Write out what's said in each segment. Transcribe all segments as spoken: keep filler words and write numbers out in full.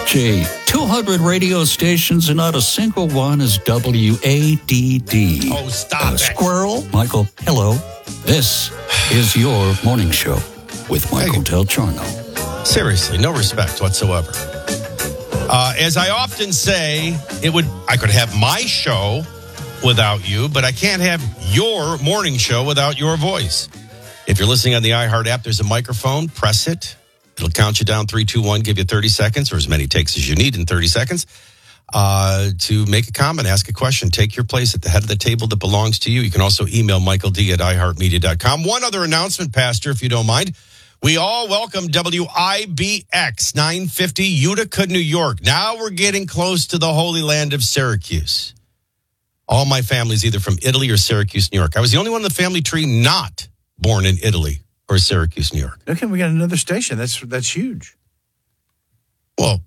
Gee, two hundred radio stations and not a single one is W A D D. Oh, stop a it. Squirrel? Michael, hello. This is your morning show with Michael Del Giorno. Seriously, no respect whatsoever. Uh, as I often say, it would I could have my show without you, but I can't have your morning show without your voice. If you're listening on the iHeart app, there's a microphone. Press it. It'll count you down, three, two, one, give you thirty seconds, or as many takes as you need in thirty seconds, uh, to make a comment, ask a question, take your place at the head of the table that belongs to you. You can also email Michael D at i heart media dot com. One other announcement, Pastor, if you don't mind. We all welcome W I B X nine fifty Utica, New York. Now we're getting close to the holy land of Syracuse. All my family's either from Italy or Syracuse, New York. I was the only one in the family tree not born in Italy or Syracuse, New York. Okay, we got another station. That's that's huge. Well,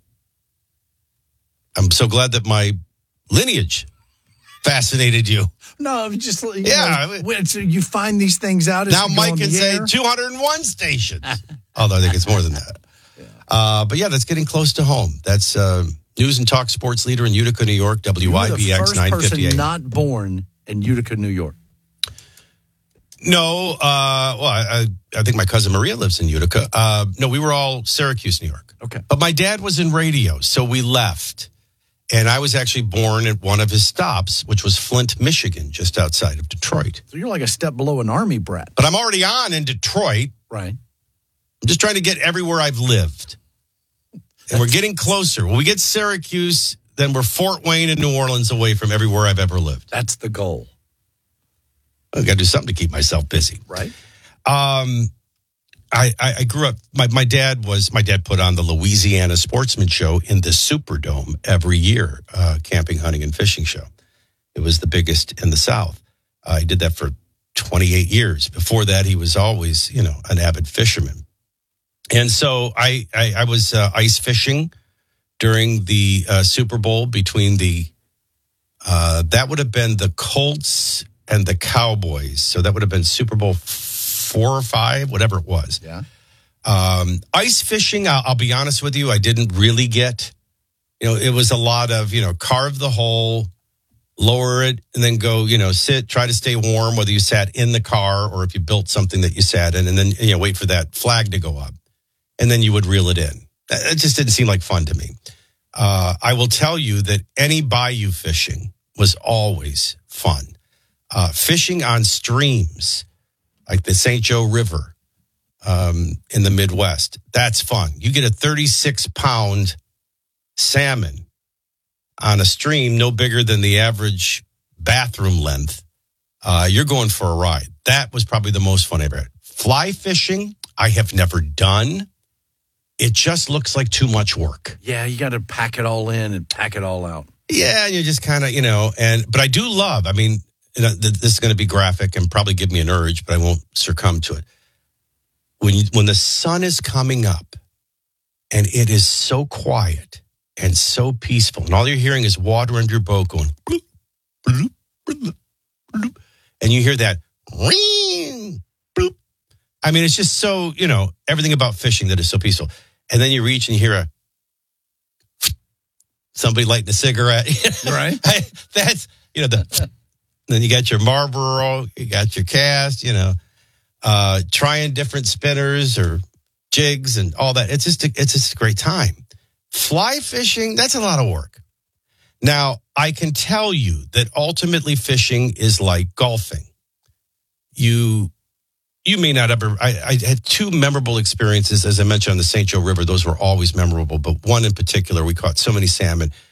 I'm so glad that my lineage fascinated you. No, I'm just you yeah. know, when, so you find these things out. As Now you Mike go on can the say air. two hundred one stations. Although I think it's more than that. Yeah. Uh, but yeah, that's getting close to home. That's uh, News and Talk sports leader in Utica, New York, W I B X nine fifty. You're the first person not born in Utica, New York. No, uh, well, I, I think my cousin Maria lives in Utica. Uh, no, we were all Syracuse, New York. Okay. But my dad was in radio, so we left. And I was actually born at one of his stops, which was Flint, Michigan, just outside of Detroit. So you're like a step below an Army brat. But I'm already on in Detroit. Right. I'm just trying to get everywhere I've lived. And we're getting closer. When we get Syracuse, then we're Fort Wayne and New Orleans away from everywhere I've ever lived. That's the goal. I've got to do something to keep myself busy. Right. Um, I, I, I grew up, my, my dad was, my dad put on the Louisiana Sportsman Show in the Superdome every year, uh, camping, hunting, and fishing show. It was the biggest in the South. Uh, he did that for twenty-eight years. Before that, he was always, you know, an avid fisherman. And so I, I, I was uh, ice fishing during the uh, Super Bowl between the, uh, that would have been the Colts and the Cowboys. So that would have been Super Bowl four or five, whatever it was. Yeah. Um, ice fishing, I'll, I'll be honest with you, I didn't really get, you know, it was a lot of, you know, carve the hole, lower it, and then go, you know, sit, try to stay warm, whether you sat in the car or if you built something that you sat in, and then, you know, wait for that flag to go up. And then you would reel it in. It just didn't seem like fun to me. Uh, I will tell you that any bayou fishing was always fun. Uh, fishing on streams like the Saint Joe River um, in the Midwest, that's fun. You get a thirty-six pound salmon on a stream no bigger than the average bathroom length. Uh, you're going for a ride. That was probably the most fun I ever had. Fly fishing, I have never done. It just looks like too much work. Yeah, you got to pack it all in and pack it all out. Yeah, and you just kind of, you know, and but I do love, I mean, you know, this is going to be graphic and probably give me an urge, but I won't succumb to it. When you, when the sun is coming up and it is so quiet and so peaceful, and all you're hearing is water under your boat going, bloop, bloop, bloop, bloop, and you hear that, ring, bloop. I mean, it's just so, you know, everything about fishing that is so peaceful. And then you reach and you hear a, somebody lighting a cigarette. Right. That's, you know, the, then you got your Marlboro, you got your cast, you know, uh, trying different spinners or jigs and all that. It's just, a, it's just a great time. Fly fishing, that's a lot of work. Now, I can tell you that ultimately fishing is like golfing. You, you may not ever, I, I had two memorable experiences, as I mentioned, on the Saint Joe River. Those were always memorable, but one in particular, we caught so many salmon.